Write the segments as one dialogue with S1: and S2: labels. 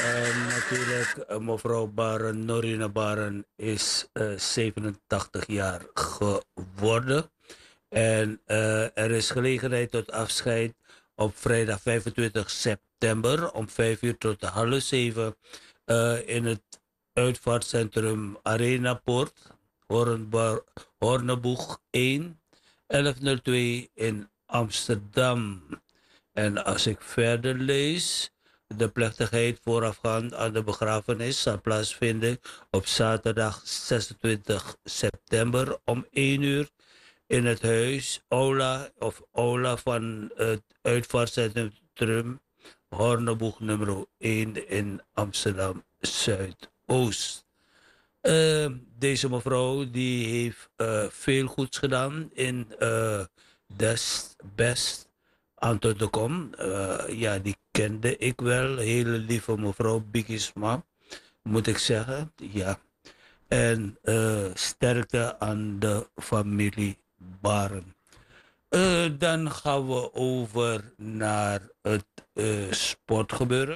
S1: En natuurlijk, mevrouw Baren, Norina Baren, is 87 jaar geworden. En er is gelegenheid tot afscheid op vrijdag 25 september om 5 uur tot half 7 in het uitvaartcentrum Arena Poort, Horneboeg 1, 1102 in Amsterdam. En als ik verder lees, de plechtigheid voorafgaand aan de begrafenis zal plaatsvinden op zaterdag 26 september om 1 uur in het huis aula van het uitvaartcentrum Horneboeg nummer 1 in Amsterdam Zuidoost. Deze mevrouw die heeft veel goeds gedaan in Best Anton de Kom. Ja, die kende ik wel. Hele lieve mevrouw Bikisma, moet ik zeggen. Ja. En sterkte aan de familie Baren. Dan gaan we over naar het sportgebeuren.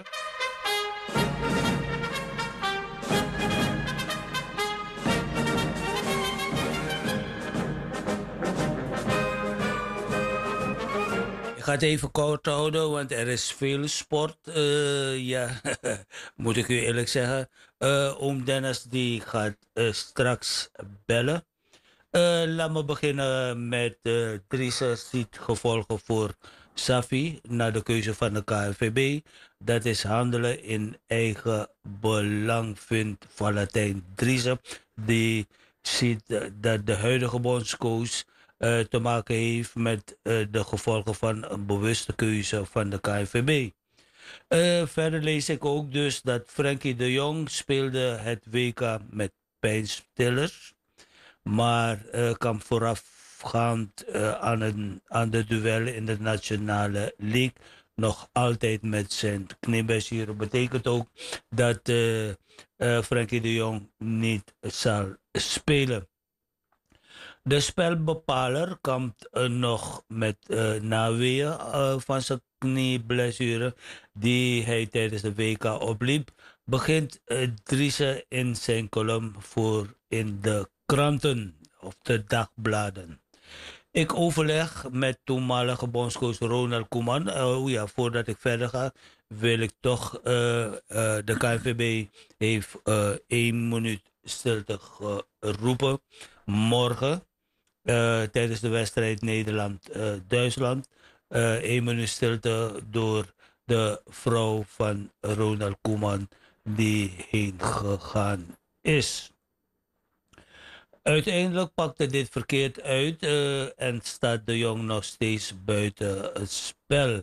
S1: Ik ga het even kort houden, want er is veel sport. Ja, moet ik u eerlijk zeggen. Oom Dennis die gaat straks bellen. Laat me beginnen met Driessen ziet gevolgen voor Safi na de keuze van de KNVB. Dat is handelen in eigen belang, vindt Valentijn Driessen. Die ziet dat de huidige bondscoach te maken heeft met de gevolgen van een bewuste keuze van de KNVB. Verder lees ik ook dus dat Frenkie de Jong speelde het WK met pijnstillers, maar kwam voorafgaand aan de duellen in de Nationale League nog altijd met zijn knieblessure. Betekent ook dat Frenkie de Jong niet zal spelen. De spelbepaler komt nog met naweeën van zijn knieblessure die hij tijdens de WK opliep. Begint Driessen in zijn column voor in de kranten of de dagbladen. Ik overleg met toenmalige bondscoach Ronald Koeman. Ja, voordat ik verder ga, wil ik toch de KNVB heeft 1 minuut stilte geroepen. Morgen, tijdens de wedstrijd Nederland-Duitsland. 1 minuut stilte door de vrouw van Ronald Koeman die heen gegaan is. Uiteindelijk pakte dit verkeerd uit en staat de Jong nog steeds buiten het spel.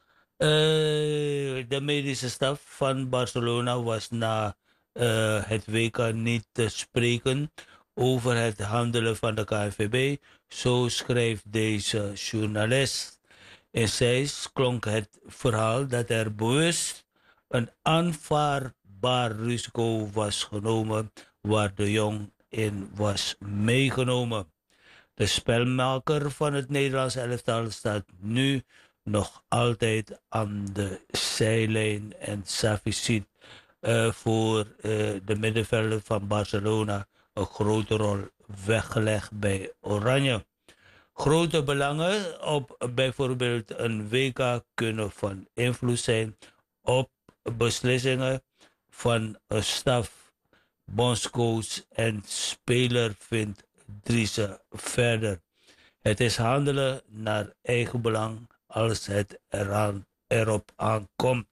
S1: De medische staf van Barcelona was na het WK niet te spreken over het handelen van de KNVB. Zo schrijft deze journalist. In Zeist klonk het verhaal dat er bewust een aanvaardbaar risico was genomen waar de Jong in was meegenomen. De spelmaker van het Nederlandse elftal staat nu nog altijd aan de zijlijn en Xavi ziet voor de middenvelder van Barcelona een grote rol weggelegd bij Oranje. Grote belangen op bijvoorbeeld een WK kunnen van invloed zijn op beslissingen van een staf, bondscoach en speler, vindt Driessen verder. Het is handelen naar eigen belang als het erop aankomt.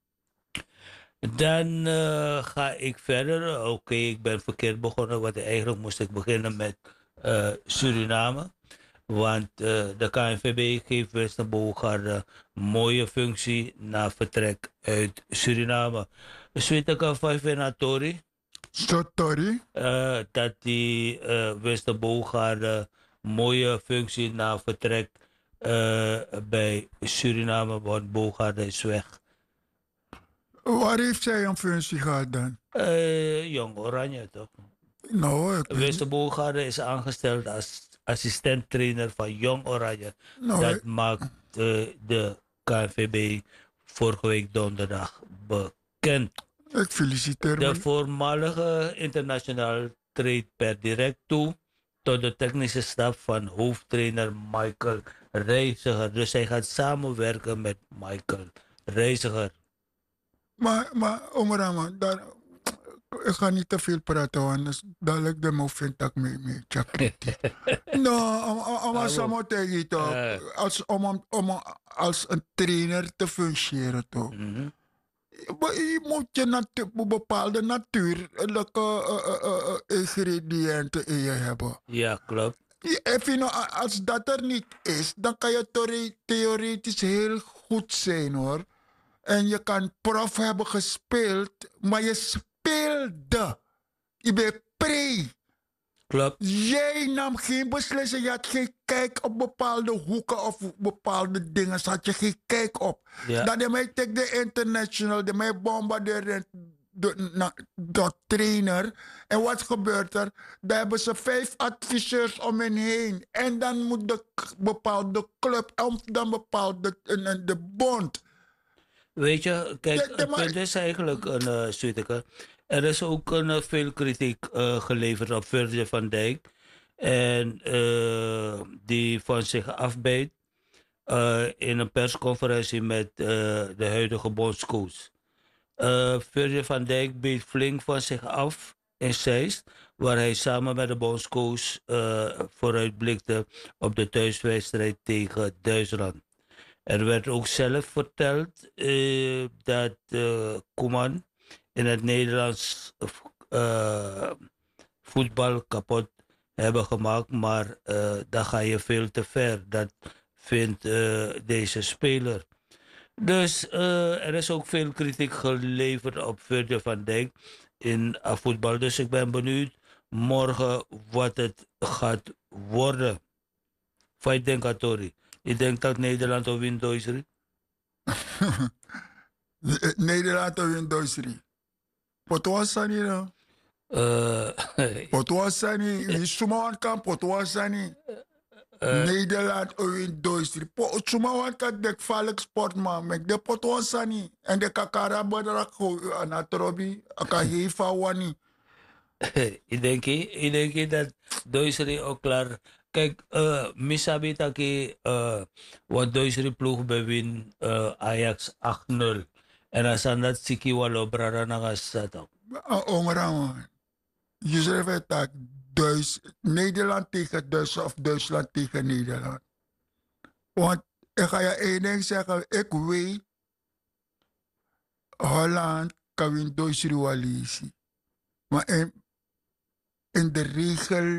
S1: Dan ga ik verder. Oké, ik ben verkeerd begonnen, want eigenlijk moest ik beginnen met Suriname. Want de KNVB geeft Wester Bogarde een mooie functie na vertrek uit Suriname. Zwitaka Vijvenatori.
S2: Stotori?
S1: Dat die Wester Bogarde mooie functie na vertrek bij Suriname, want Bogarde is weg.
S2: Waar heeft zij een functie gehad dan?
S1: Jong Oranje toch?
S2: Nou,
S1: Wester Bogarde is aangesteld als assistent-trainer van Jong Oranje.
S2: nou,
S1: Dat maakt de KNVB vorige week donderdag bekend.
S2: Ik feliciteer
S1: De
S2: me.
S1: voormalige internationaal treedt per direct toe tot de technische staf van hoofdtrainer Michael Reiziger. Dus hij gaat samenwerken met Michael Reiziger.
S2: Maar Omarama, ik ga niet te veel praten, want dus dadelijk de mo vind ik me chakriti. No, om samen tegen toch,
S1: Eh,
S2: als een trainer te functioneren toch.
S1: mhm.
S2: Maar je moet je bepaalde natuurlijke ingrediënten in je hebben.
S1: Ja, klopt.
S2: Als dat er niet is, dan kan je theoretisch heel goed zijn hoor. En je kan prof hebben gespeeld, maar je speelde. Je bent pre.
S1: Klopt.
S2: Jij nam geen beslissing. Je had geen kijk op bepaalde hoeken of bepaalde dingen. Had je geen kijk op.
S1: Ja.
S2: Dan de mij take de international, de mij bombarderen de trainer. En wat gebeurt er? Dan hebben ze 5 adviseurs om hen heen. En dan moet de bepaalde club, of dan bepaalde de bond.
S1: Weet je, kijk,
S2: De,
S1: het punt is eigenlijk een Suiteke. Er is ook veel kritiek geleverd op Virgil van Dijk. En die van zich afbeet in een persconferentie met de huidige bondscoach. Virgil van Dijk beet flink van zich af in Zeist, waar hij samen met de bondscoach vooruitblikte op de thuiswedstrijd tegen Duitsland. Er werd ook zelf verteld dat Koeman in het Nederlands voetbal kapot hebben gemaakt, maar dan ga je veel te ver. Dat vindt deze speler. Dus er is ook veel kritiek geleverd op Virgil van Dijk in voetbal. Dus ik ben benieuwd morgen wat het gaat worden. Wat denk je, Tori? Je denkt dat Nederland of wint Duitsland?
S2: Nederland wint Duitsland. Potwasani no. Potwasani. Wie sumawan kan potwasani. Nederland wint Duitsland. Sumawan kan dek valk sportman. Mek de potwasani. En de kakara badrak anatrobi. Aka hefa wani.
S1: Ik denk dat Duitsland ook klaar. Kijk, misabi taki wat Duitsland ploeg bewin Ajax 8-0. En als aan dat siki walo brada nagasat.
S2: Ongerang. Je schrijft dat Nederland tegen Duitsland of Duitsland tegen Nederland. Want ik ga je één ding zeggen. Ik weet, Holland kan win Duitsland wel lezen. Maar in de regel,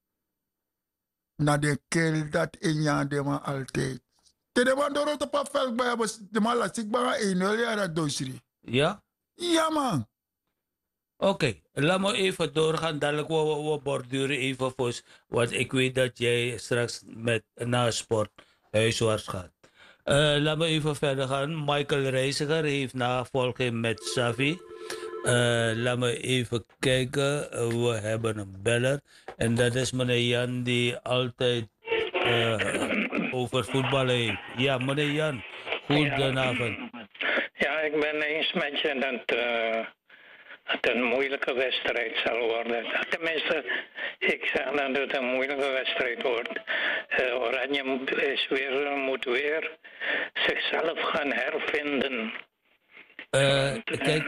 S2: na de kel dat in jaar de man altijd. De man door het op een veld bij de man laat zich maar 1-0 jaar dat Duitsland.
S1: Ja?
S2: Ja man.
S1: Oké, laat me even doorgaan. Dadelijk we borduren even voor. Want ik weet dat jij straks met na sport huiswaarts gaat. Laat me even verder gaan. Michael Reiziger heeft navolging met Savi. Laat me even kijken. We hebben een beller. En dat is meneer Jan die altijd over voetbal heeft. Ja, meneer Jan. Goedenavond.
S3: Ja, ik ben eens met je dat het een moeilijke wedstrijd zal worden. Tenminste, ik zeg dat het een moeilijke wedstrijd wordt. Oranje moet weer zichzelf gaan hervinden.
S1: Kijk,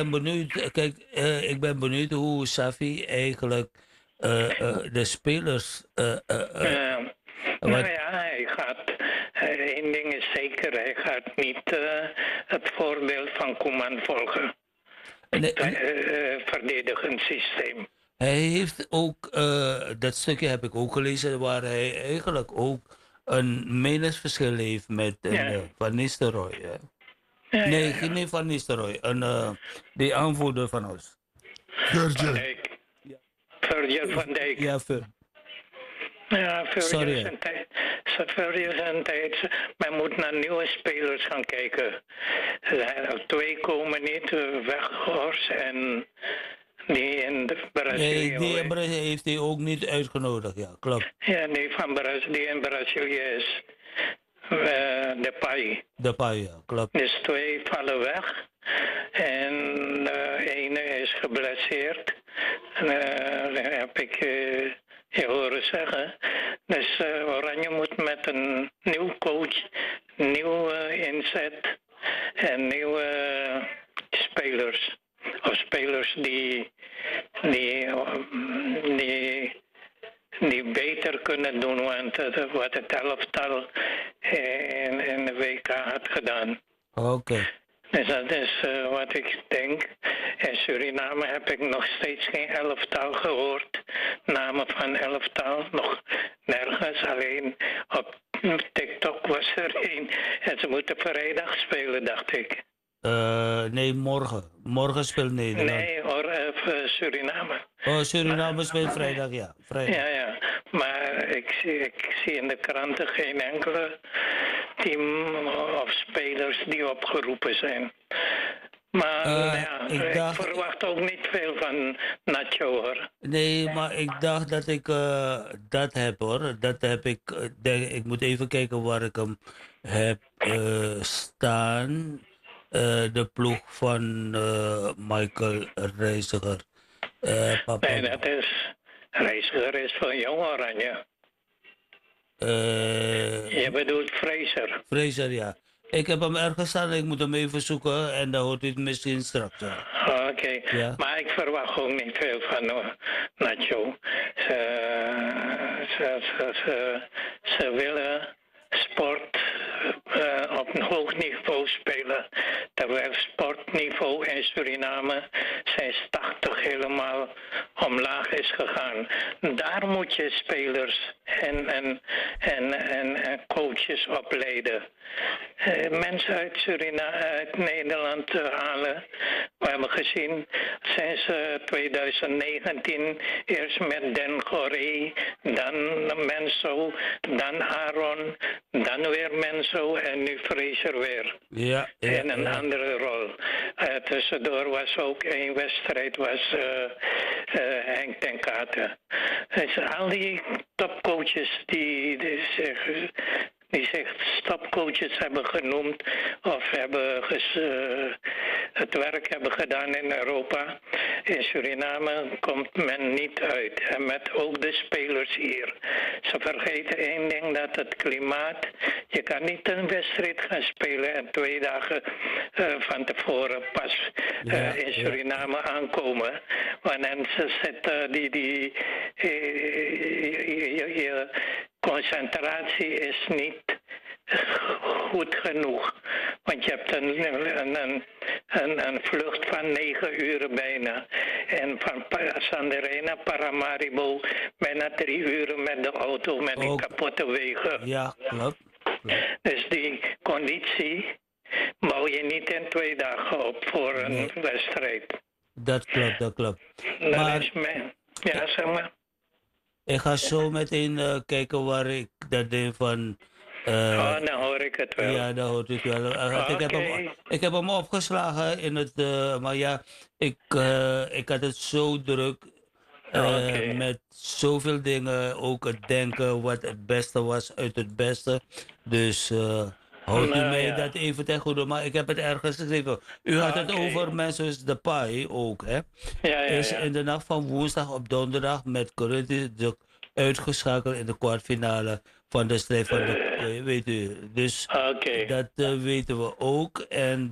S1: ik ben benieuwd hoe Safi eigenlijk de spelers.
S3: Nou ja, hij gaat. Één ding is zeker, hij gaat niet het voorbeeld van Koeman volgen. Het verdedigend systeem.
S1: Hij heeft ook, dat stukje heb ik ook gelezen, waar hij eigenlijk ook een meningsverschil heeft met Van Nistelrooy. Hè?
S3: Ja,
S1: Nee, geen Van Nistelrooy, die aanvoerder van ons.
S2: Virgil.
S3: Virgil van Dijk.
S1: Ja,
S3: Ja,
S1: sorry.
S3: Virgil zijn tijd. Men moet naar nieuwe spelers gaan kijken. Er 2 komen niet weggehorst en die in Brazilië.
S1: Nee, die in Brazilië heeft hij ook niet uitgenodigd, ja, klopt.
S3: Ja, die van Brazilië in Brazilië is Depay.
S1: Depay, ja, klopt.
S3: Dus 2 vallen weg. En geblesseerd. En, dat heb ik je horen zeggen. Dus Oranje moet met een nieuw coach, nieuw inzet en nieuwe spelers. Of spelers die beter kunnen doen want wat het elftal in de WK had gedaan.
S1: Oké.
S3: Dus dat is wat ik denk. In Suriname heb ik nog steeds geen elftal gehoord. Namen van elftal nog nergens. Alleen op TikTok was er één. En ze moeten vrijdag spelen, dacht ik.
S1: Nee, morgen. Morgen speelt Nederland.
S3: Nee, hoor, Suriname.
S1: Oh, Suriname speelt vrijdag, ja. Vrijdag.
S3: Ja. Maar ik zie in de kranten geen enkele team of spelers die opgeroepen zijn. Maar ik verwacht ook niet veel van Nacho, hoor.
S1: Nee, maar ik dacht dat ik dat heb, hoor. Dat heb ik. Ik moet even kijken waar ik hem heb staan. De ploeg van Michael Reiziger.
S3: Nee, dat is... Reiziger is van Jong Oranje. Je bedoelt Fraser.
S1: Fraser, ja. Ik heb hem ergens staan, ik moet hem even zoeken en dan hoort u het misschien straks.
S3: Oké.
S1: Ja.
S3: Maar ik verwacht ook niet veel van Nacho. Ze willen sport op een hoog niveau spelen. Terwijl sportniveau in Suriname sinds 80 helemaal omlaag is gegaan. Daar moet je spelers en coaches opleiden. Mensen uit Suriname, uit Nederland halen. We hebben gezien sinds 2019 eerst met Den Goré, dan Menso, dan Aaron, dan weer Menso en nu Fraser weer.
S1: Ja,
S3: in een andere rol. Tussendoor was ook één wedstrijd Henk ten Katen. Dus al die topcoaches die zich stopcoaches hebben genoemd of het werk hebben gedaan in Europa. In Suriname komt men niet uit. En met ook de spelers hier. Ze vergeten één ding, dat het klimaat... Je kan niet een wedstrijd gaan spelen en 2 dagen van tevoren pas in Suriname aankomen. Want ze zetten je concentratie is niet goed genoeg. Want je hebt een vlucht van 9 uren bijna. En van Sanderena, Paramaribo, bijna 3 uren met de auto met die kapotte wegen.
S1: Ja, klopt.
S3: Dus die conditie bouw je niet in 2 dagen op voor een wedstrijd.
S1: Dat klopt.
S3: Dat is mijn... Ja, zeg maar.
S1: Ik ga zo meteen kijken waar ik dat ding van...
S3: dan hoor ik het wel.
S1: Ja, dat hoort ik wel. Ik heb hem opgeslagen in het... maar ja, ik had het zo druk met zoveel dingen. Ook het denken wat het beste was uit het beste. Dus houdt u mij dat even ten goede. Maar ik heb het ergens geschreven. U had het over mensen de Pai ook, hè? Is in de nacht van woensdag op donderdag met Corinthians uitgeschakeld in de kwartfinale van de strijd van de... weet u. Dus dat weten we ook. En